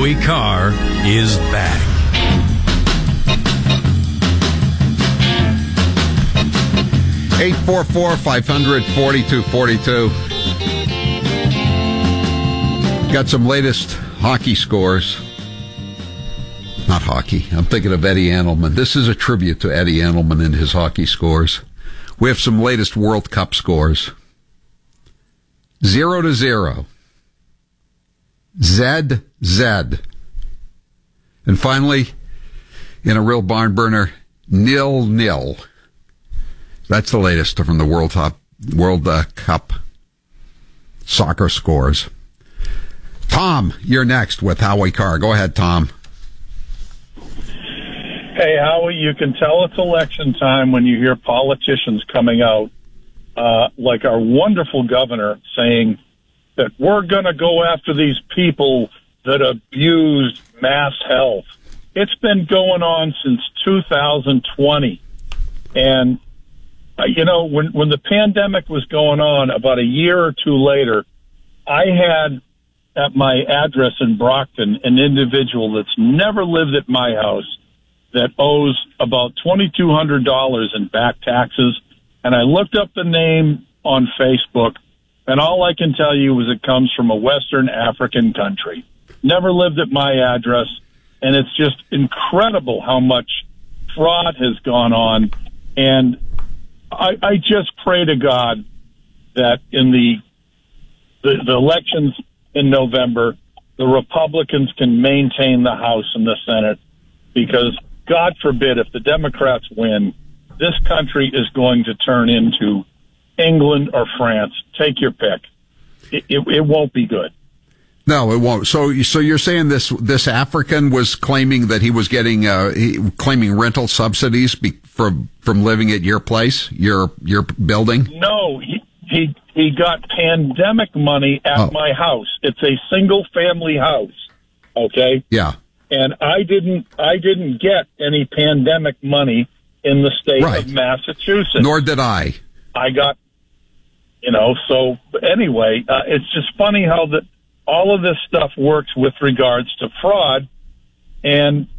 Howie Carr is back. Eight 844-500-4242. Got some latest hockey scores. Not hockey. I'm thinking of Eddie Andelman. This is a tribute to Eddie Andelman and his hockey scores. We have some latest World Cup scores. 0-0. ZZ. And finally, in a real barn burner, 0-0. That's the latest from the World Cup soccer scores. Tom, you're next with Howie Carr. Go ahead, Tom. Hey, Howie, you can tell it's election time when you hear politicians coming out, like our wonderful governor saying that we're going to go after these people that abused mass health. It's been going on since 2020. And, you know, when the pandemic was going on, about a year or two later, I had at my address in Brockton an individual that's never lived at my house that owes about $2,200 in back taxes. And I looked up the name on Facebook, and all I can tell you is it comes from a Western African country. Never lived at my address, and it's just incredible how much fraud has gone on. And I just pray to God that in the elections in November, the Republicans can maintain the House and the Senate, because God forbid if the Democrats win, this country is going to turn into England or France. Take your pick. It won't be good. No, it won't. So you're saying this African was claiming that he was getting claiming rental subsidies from living at your place, your building? No, he got pandemic money at my house. It's a single family house. Okay. Yeah. And I didn't get any pandemic money in the state of Massachusetts. Nor did I. I got, so anyway, it's just funny how all of this stuff works with regards to fraud. And